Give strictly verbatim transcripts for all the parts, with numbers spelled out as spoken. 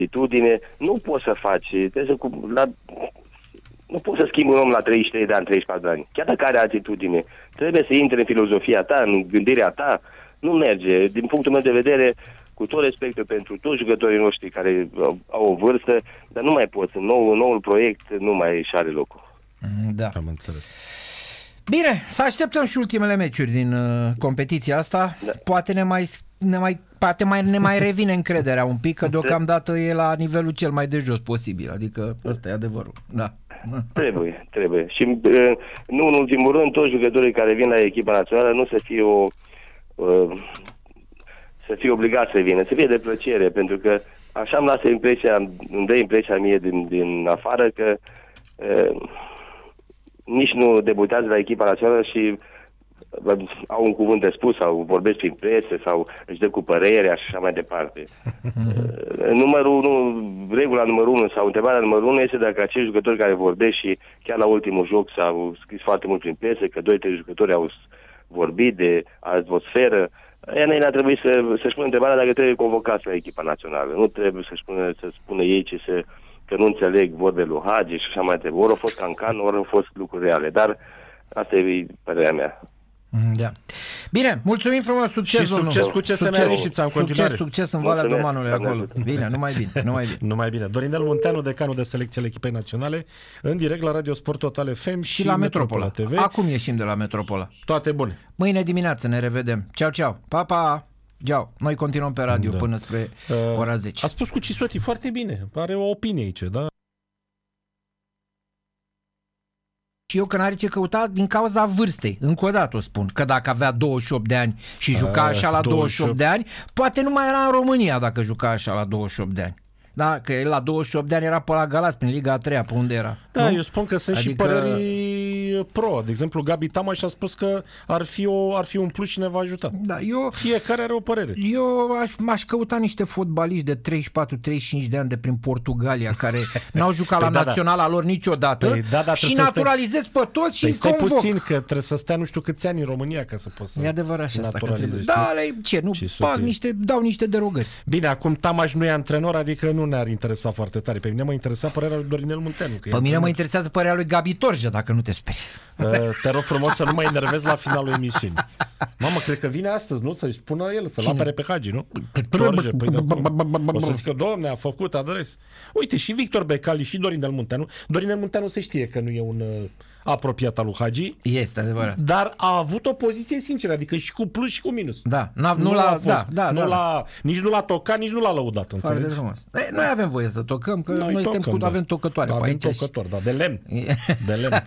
atitudine, nu poți să faci, trebuie să, la, nu poți să schimbi un om la treizeci și trei de ani, treizeci și patru de ani. Chiar dacă are atitudine, trebuie să intre în filozofia ta, în gândirea ta, nu merge. Din punctul meu de vedere, cu tot respectul pentru toți jucătorii noștri care au o vârstă, dar nu mai poți. Nou, noul proiect nu mai își are locul. Da. Am înțeles. Bine, să așteptăm și ultimele meciuri din uh, competiția asta. Da. Poate ne mai, ne mai, poate mai, ne mai revine încrederea un pic, că deocamdată e la nivelul cel mai de jos posibil. Adică ăsta e adevărul. Da. Trebuie, trebuie. Și uh, nu în ultimul rând, toți jucătorii care vin la echipa națională nu să fie o uh, să fie obligați să vină, să fie de plăcere, pentru că așa îmi lasă impresia, îmi dă impresia mie din, din afară că uh, nici nu debutează la echipa națională și au un cuvânt de spus sau vorbesc prin presă sau își dă cu părerea și așa mai departe. Numărul unu, regula numărul unu sau întrebarea numărul unu este dacă acești jucători care vorbesc și chiar la ultimul joc s-au scris foarte mult prin presă, că doi, trei jucători au vorbit de atmosferă, ea ne ar trebui să, să-și pună întrebarea dacă trebuie convocați la echipa națională. Nu trebuie să-și pună, să spună ei ce se, că nu înțeleg vorbele lui Hagi și așa mai departe. Ori au fost cancan, ori au fost lucruri reale. Dar asta e părerea mea. Da. Bine, mulțumim frumos, succes, și succes cu ce să ne și în continuare. Succes, succes în Valea Domanului acolo. Bine, numai bine, numai bine. Numai bine. Dorinel Munteanu, decanul de selecție al echipei naționale, în direct la Radio Sport Total F M și, și la Metropola T V. Acum ieșim de la Metropola. Toate bune. Mâine dimineață ne revedem. Ceau, ceau. Pa, pa. Ceau. Noi continuăm pe radio da. până spre uh, ora zece. A spus cu Cisoti foarte bine. Are o opinie aici, da? Și eu că n-are ce căuta din cauza vârstei. Încă o dată o spun, că dacă avea douăzeci și opt de ani și juca așa la douăzeci și opt de ani, poate nu mai era în România dacă juca așa la douăzeci și opt de ani. Da, că el la douăzeci și opt de ani era pe la Galați, prin Liga a treia, pe unde era. Da, nu? Eu spun că sunt adică... și păreri pro. De exemplu, Gabi Tamaș a spus că ar fi, o, ar fi un plus și ne va ajuta. Da, eu, fiecare are o părere. Eu aș, m-aș căuta niște fotbaliști de treizeci și patru treizeci și cinci de ani de prin Portugalia, care n-au jucat la da, naționala lor niciodată păi, da, da, și naturalizez pe toți și îi stai convoc. puțin, că trebuie să stea nu știu câți ani în România ca să poți să e adevărat și asta, că trebuie. Da, ce, nu fac niște, dau niște derogări. Bine, acum Tamaș nu e antrenor, adică nu ne-ar interesa foarte tare. Pe mine mă interesa părerea lui Dorinel Munteanu. Pe mine mă interesează părerea lui Gabi Torja, dacă nu te sperii. Te rog frumos să nu mă enervezi la finalul emisiunii. Mamă, cred că vine astăzi, nu? Să-și spună el, să-l apere pe Hagi, nu? Torje, păi de o să zică, domne, a făcut adres. Uite, și Victor Becali și Dorinel Munteanu. Dorinel Munteanu se știe că nu e un apropiat al lui Hagi. Este adevărat. Dar a avut o poziție sinceră, adică și cu plus și cu minus. Da, nu, nu l-a fost. Da, da, nu da, l-a, nici nu l-a tocat, nici nu l-a lăudat, înțelegi? E, noi avem voie să tocăm, că noi, noi tocăm, cu, da. avem tocătoare avem pe aici. Tocători, da, de lemn. De lemn.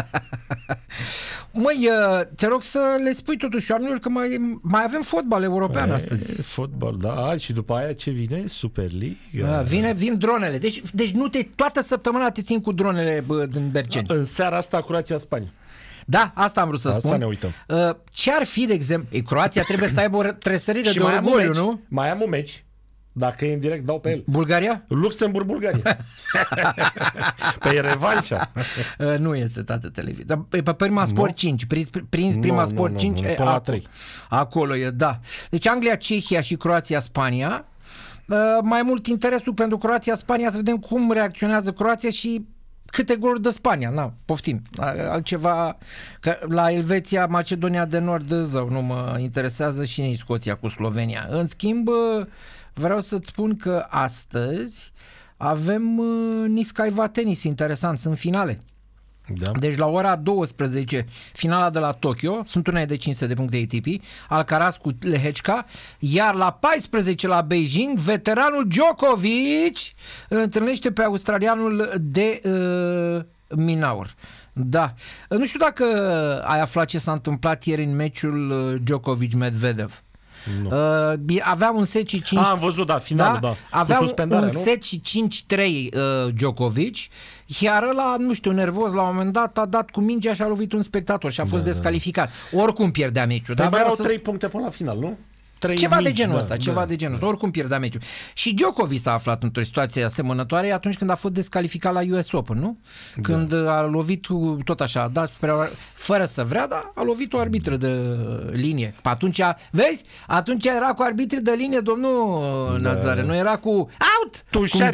Măi, te rog să le spui totuși oamenilor că mai, mai avem fotbal european e, astăzi. Fotbal, da, și după aia ce vine? Super League. Da, vine, vin dronele. Deci, deci nu te, toată săptămâna te țin cu dronele bă, din Berceni. Da, în seara asta Croația Spania. Da, asta am vrut să asta spun. Ne uităm. Ce ar fi, de exemplu, Croația trebuie să aibă o tresărire de orgoliu, nu? Mai am un meci. Dacă e în direct, dau pe el. Bulgaria? Luxemburg, Bulgaria. Pe revanșa. Uh, nu este, tată, televiziune. Pe prima Sport no. cinci. Prins, prins prima no, Sport no, cinci. No, no, până la trei. Acolo e, da. Deci Anglia, Cehia și Croația, Spania. Uh, mai mult interesul pentru Croația, Spania, să vedem cum reacționează Croația și câte goluri de Spania. Na, poftim. Altceva, că la Elveția, Macedonia de Nord, zău, nu mă interesează și nici Scoția cu Slovenia. În schimb, vreau să-ți spun că astăzi avem uh, Niscaiva tenis, interesant, sunt finale. Da. Deci la ora douăsprezece finala de la Tokyo, sunt unele de cinci sute de puncte A T P, Alcaraz cu Lehečka, iar la paisprezece la Beijing, veteranul Djokovic îl întâlnește pe australianul de uh, Minaur. Da. Nu știu dacă ai aflat ce s-a întâmplat ieri în meciul Djokovic-Medvedev. Nu. Uh, avea un set și cinci... A, am văzut, da, finalul, da. da. Avea un set și cinci trei uh, Djokovic, iar ăla, nu știu, nervos la un moment dat, a dat cu mingea și a lovit un spectator și a fost da, descalificat. Da. Oricum pierdea meciul. Dar dar erau să... trei puncte până la final, nu? trei Ceva mici, de genul da, ăsta, da, ceva de genul ăsta. Oricum pierdea meciul. Și Djokovic s-a aflat într-o situație asemănătoare atunci când a fost descalificat la U S Open, nu? Când a lovit tot așa, a dat spre, fără să vrea, dar a lovit o arbitră de linie. Atunci, vezi? Atunci era cu arbitri de linie, domnul Nazare, nu era cu out! Tușea